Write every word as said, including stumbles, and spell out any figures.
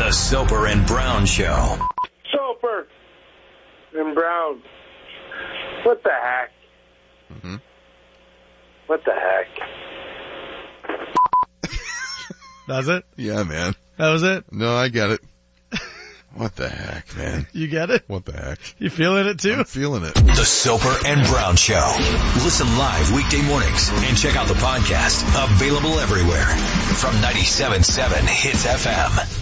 The Soper and Brown Show. Soper and Brown. What the heck? Mm-hmm. What the heck? Does it? Yeah, man. That was it? No, I get it. What the heck, man? You get it? What the heck? You feeling it too? I'm feeling it. The Soper and Brown Show. Listen live weekday mornings and check out the podcast. Available everywhere. From ninety-seven point seven Hits F M.